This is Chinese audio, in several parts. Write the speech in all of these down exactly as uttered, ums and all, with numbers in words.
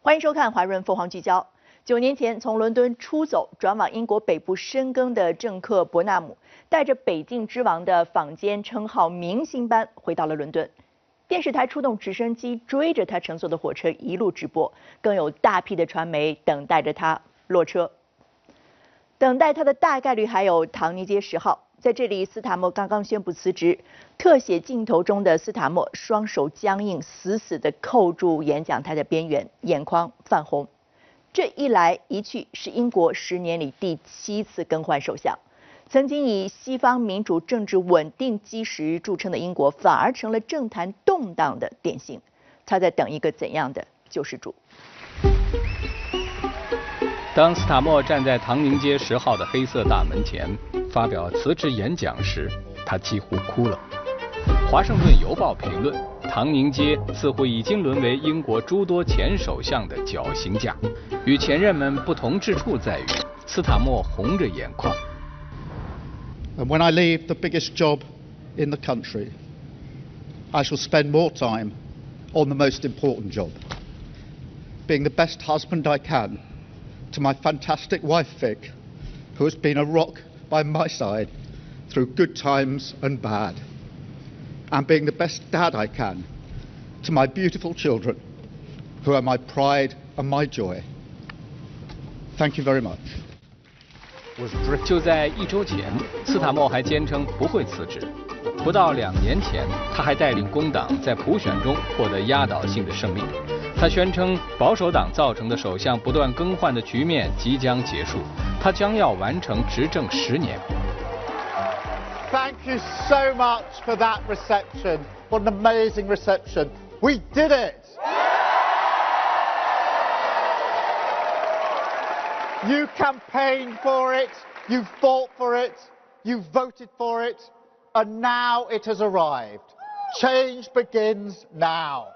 欢迎收看华润凤凰聚焦。九年前从伦敦出走，转往英国北部深耕的政客伯纳姆，带着北境之王的坊间称号明星般回到了伦敦。电视台出动直升机追着他乘坐的火车一路直播，更有大批的传媒等待着他落车。等待他的大概率还有唐尼街十号。在这里，斯塔默刚刚宣布辞职。特写镜头中的斯塔默双手僵硬，死死地扣住演讲台的边缘，眼眶泛红。这一来一去，是英国十年里第七次更换首相。曾经以西方民主政治稳定基石著称的英国，反而成了政坛动荡的典型。他在等一个怎样的救世主？ 当斯塔默站在唐宁街十号的黑色大门前发表辞职演讲时，他几乎哭了。华盛顿邮报评论，唐宁街似乎已经沦为英国诸多前首相的绞刑架。与前任们不同之处在于，斯塔默红着眼眶。 And when I leave the biggest job in the country, I shall spend more time on the most important job, being the best husband I can to my fantastic wife Vic, who has been a rock by my side through good times and bad, and being the best dad I can to my beautiful children, who are my pride and my joy. Thank you very much. 就在一周前，斯塔默还坚称不会辞职。不到两年前，他还带领工党在普选中获得压倒性的胜利。他宣称保守党造成的首相不断更换的局面即将结束，他将要完成执政十年。 Thank you so much for that reception. What an amazing reception. We did it. You campaigned for it, you fought for it, you voted for it, and now it has arrived. Change begins now.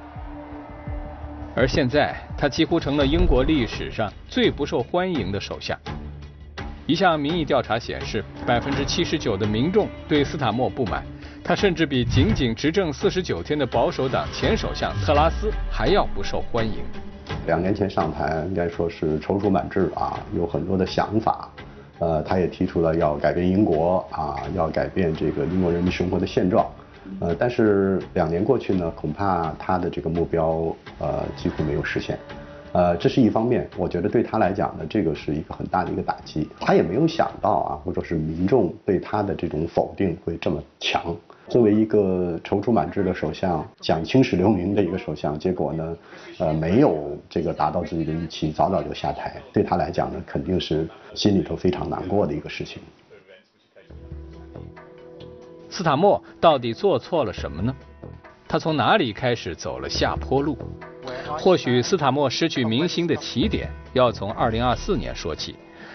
而现在，他几乎成了英国历史上最不受欢迎的首相。一项民意调查显示，百分之七十九的民众对斯塔默不满，他甚至比仅仅执政四十九天的保守党前首相特拉斯还要不受欢迎。 两年前上台，应该说是踌躇满志啊，有很多的想法。呃，他也提出了要改变英国啊，要改变这个英国人民生活的现状。呃，但是两年过去呢，恐怕他的这个目标呃几乎没有实现。呃，这是一方面，我觉得对他来讲呢，这个是一个很大的一个打击。他也没有想到啊，或者是民众对他的这种否定会这么强。作为一个踌躇满志的首相，想青史留名的一个首相，结果呢，呃，没有这个达到自己的预期，早早就下台。对他来讲呢，肯定是心里头非常难过的一个事情。 斯塔默到底做错了什么呢？他从哪里开始走了下坡路？或许斯塔默失去民心的起点要从二零二四年说起。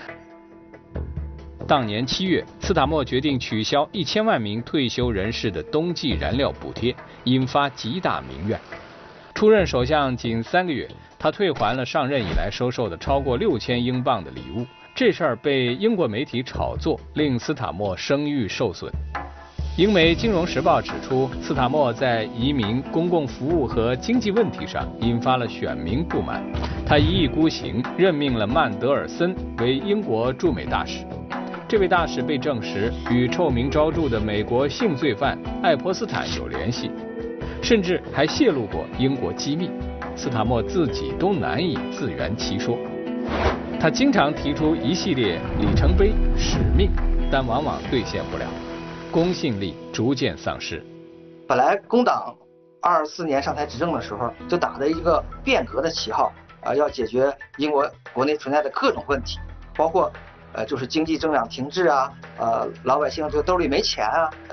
当年七月，斯塔默决定取消一千万名退休人士的冬季燃料补贴，引发极大民怨。出任首相仅三个月，他退还了上任以来收受的超过六千英镑的礼物。这事儿被英国媒体炒作，令斯塔默声誉受损。英媒《金融时报》指出，斯塔默在移民、公共服务和经济问题上引发了选民不满。他一意孤行，任命了曼德尔森为英国驻美大使。这位大使被证实与臭名昭著的美国性罪犯爱泼斯坦有联系，甚至还泄露过英国机密。斯塔默自己都难以自圆其说。他经常提出一系列里程碑、使命，但往往兑现不了。公信力逐渐丧失。 本来工党二四年上台执政的时候，就打着一个变革的旗号，啊，要解决英国国内存在的各种问题，包括呃，就是经济增长停滞啊，呃，老百姓这个兜里没钱啊。